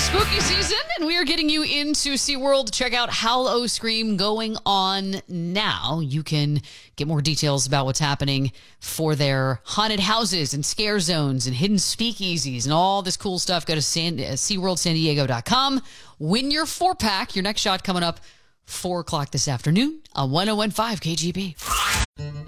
Spooky season, and we are getting you into SeaWorld to check out Howl-O-Scream going on now. You can get more details about what's happening for their haunted houses and scare zones and hidden speakeasies and all this cool stuff. Go to SeaWorldSanDiego.com. Win your 4-pack. Your next shot coming up 4 o'clock this afternoon on 101.5 KGB.